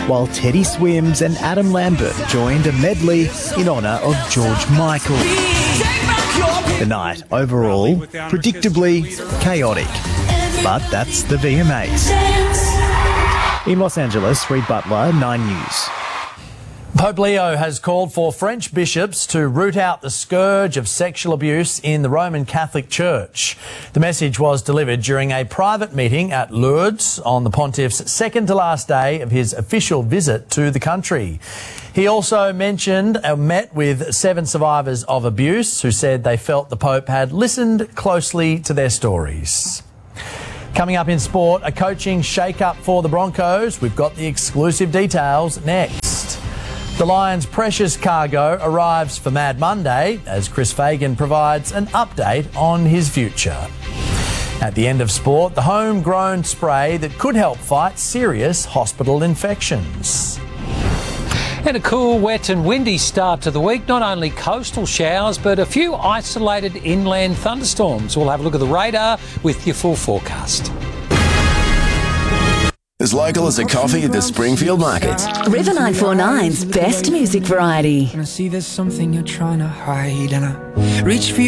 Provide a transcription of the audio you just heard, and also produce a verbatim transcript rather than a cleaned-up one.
while Teddy Swims and Adam Lambert joined a medley in honour of George Michael. The night, overall, predictably chaotic. But that's the V M As. In Los Angeles, Reid Butler, Nine News. Pope Leo has called for French bishops to root out the scourge of sexual abuse in the Roman Catholic Church. The message was delivered during a private meeting at Lourdes on the pontiff's second to last day of his official visit to the country. He also mentioned or met with seven survivors of abuse who said they felt the Pope had listened closely to their stories. Coming up in sport, a coaching shake-up for the Broncos. We've got the exclusive details next. The Lions' precious cargo arrives for Mad Monday as Chris Fagan provides an update on his future. At the end of sport, the homegrown spray that could help fight serious hospital infections. And a cool, wet and windy start to the week. Not only coastal showers, but a few isolated inland thunderstorms. We'll have a look at the radar with your full forecast. As local as a coffee at the Springfield Market. River nine four nine's best music variety. I see there's something you're trying to hide, and I reach for your